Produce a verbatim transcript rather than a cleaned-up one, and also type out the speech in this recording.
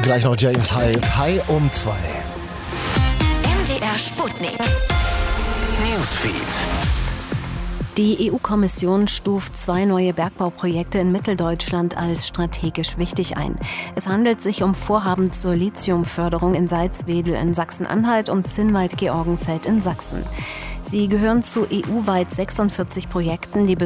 Gleich noch James Hype. Hi um zwei. M D R Sputnik. Newsfeed. Die E U-Kommission stuft zwei neue Bergbauprojekte in Mitteldeutschland als strategisch wichtig ein. Es handelt sich um Vorhaben zur Lithiumförderung in Salzwedel in Sachsen-Anhalt und Zinnwald-Georgenfeld in Sachsen. Sie gehören zu E U-weit sechsundvierzig Projekten, die